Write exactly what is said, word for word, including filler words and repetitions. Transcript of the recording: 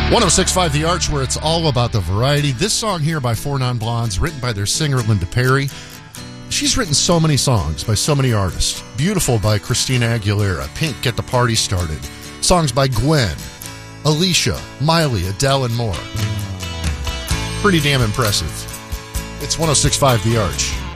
one oh six point five The Arch, where it's all about the variety. This song here by Four Non Blondes, written by their singer Linda Perry. She's written so many songs by so many artists. Beautiful by Christina Aguilera, Pink, Get the Party Started. Songs by Gwen, Alicia, Miley, Adele, and more. Pretty damn impressive. It's one oh six point five The Arch.